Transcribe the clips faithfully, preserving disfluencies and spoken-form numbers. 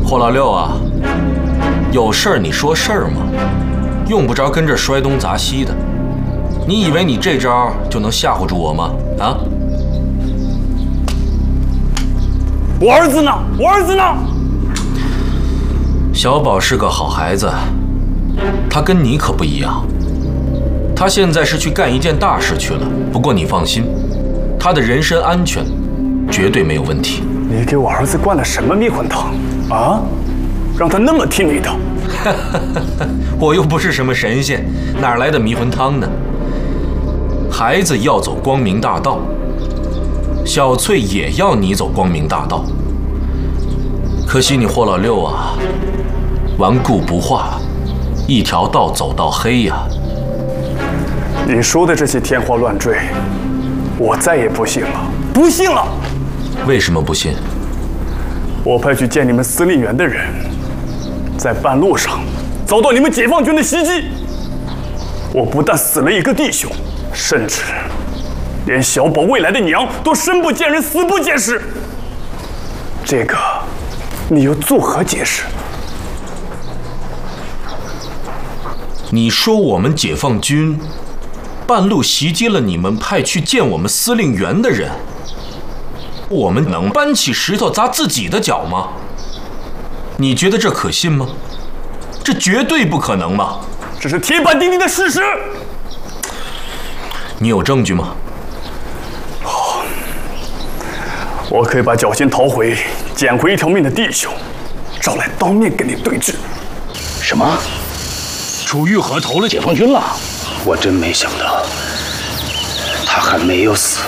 霍老六啊，有事儿你说事儿嘛，用不着跟这摔东砸西的。你以为你这招就能吓唬住我吗？啊！ 我儿子呢？我儿子呢？ 小宝是个好孩子，他跟你可不一样。他现在是去干一件大事去了。不过你放心，他的人身安全绝对没有问题。 你给我儿子灌了什么迷魂汤啊？让他那么听你的？ 我又不是什么神仙，哪来的迷魂汤呢？孩子要走光明大道，小翠也要你走光明大道。可惜你霍老六啊，顽固不化，一条道走到黑呀。 你说的这些天花乱坠，我再也不信了，不信了。 为什么不信？ 我派去见你们司令员的人，在半路上遭到你们解放军的袭击，我不但死了一个弟兄，甚至连小宝未来的娘都生不见人，死不见尸。这个你又作何解释？ 你说我们解放军半路袭击了你们派去见我们司令员的人，我们能搬起石头砸自己的脚吗？你觉得这可信吗？这绝对不可能嘛！ 这是铁板钉钉的事实。 你有证据吗？ 好，我可以把侥幸逃回、捡回一条命的弟兄找来当面跟你对质。 什么？楚玉和投了解放军了？我真没想到，他还没有死。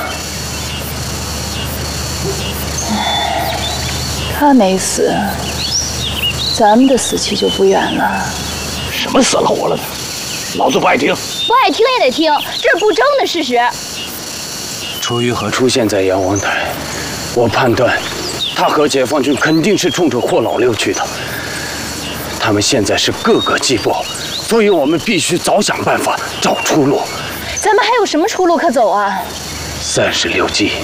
他没死，咱们的死期就不远了。 什么死了活了的？老子不爱听。 不爱听也得听，这是不争的事实。 楚玉和出现在阎王台，我判断他和解放军肯定是冲着霍老六去的。他们现在是各个击破，所以我们必须早想办法找出路。 咱们还有什么出路可走啊？ 三十六计，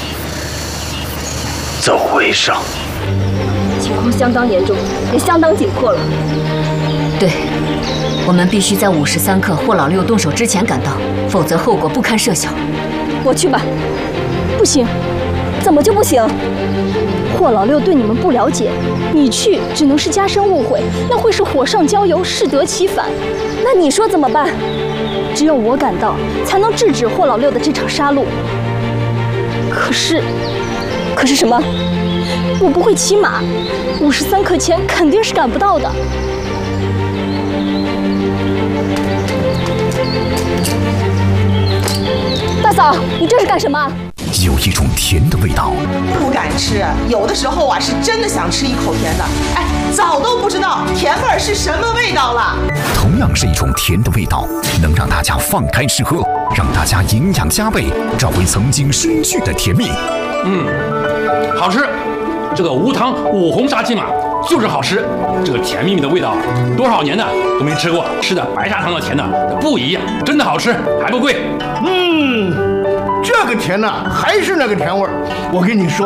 走为上。 情况相当严重，也相当紧迫了。 对，我们必须在午时三刻霍老六动手之前赶到，否则后果不堪设想。 我去吧。不行，怎么就不行？霍老六对你们不了解，你去只能是加深误会，那会是火上浇油，适得其反。那你说怎么办？只有我赶到，才能制止霍老六的这场杀戮。可是，可是什么？我不会骑马，午时三刻前肯定是赶不到的。大嫂，你这是干什么？ 有一种甜的味道， 不敢吃，有的时候啊是真的想吃一口甜的，哎，早都不知道甜味儿是什么味道了。 同样是一种甜的味道，能让大家放开吃喝，让大家营养加倍，找回曾经失去的甜蜜。 嗯，好吃。这个无糖五红沙琪玛就是好吃，这个甜蜜蜜的味道，多少年呢都没吃过，吃的白砂糖的甜的不一样，真的好吃，还不贵。 嗯，这个甜呢还是那个甜味儿。我跟你说，